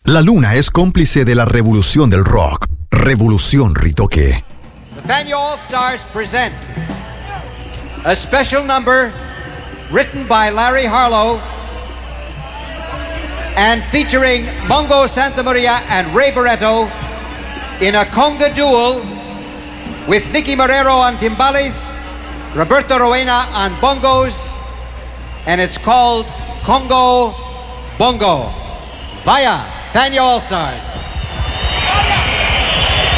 La luna es cómplice de la revolución del rock. Revolución Ritoque. The Fania All-Stars present a special number written by Larry Harlow and featuring Mongo Santamaria and Ray Barretto in a conga duel with Nicky Marrero on timbales, Roberto Roena on bongos, and it's called Congo Bongo. Vaya, Fania All-Stars.